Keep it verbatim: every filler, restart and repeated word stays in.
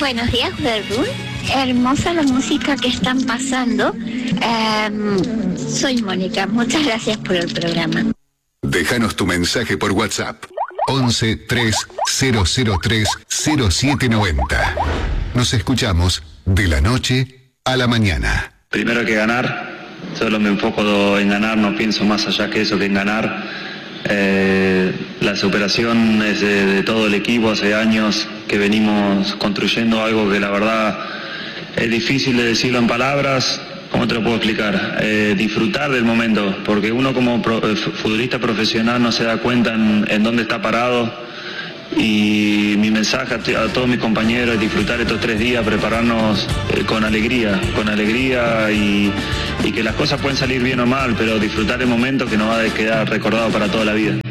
Buenos días, Verdun. Hermosa la música que están pasando. Um, soy Mónica, muchas gracias por el programa. Déjanos tu mensaje por WhatsApp. once tres cero cero tres cero siete noventa. Nos escuchamos de la noche a la mañana. Primero que ganar, solo me enfoco en ganar, no pienso más allá que eso que en ganar. Eh, la superación es de, de todo el equipo, hace años que venimos construyendo algo que la verdad es difícil de decirlo en palabras. ¿Cómo te lo puedo explicar? Eh, disfrutar del momento, porque uno como pro, eh, futbolista profesional no se da cuenta en, en dónde está parado, y mi mensaje a, t- a todos mis compañeros es disfrutar estos tres días, prepararnos eh, con alegría, con alegría y, y que las cosas pueden salir bien o mal, pero disfrutar el momento que nos va a quedar recordado para toda la vida.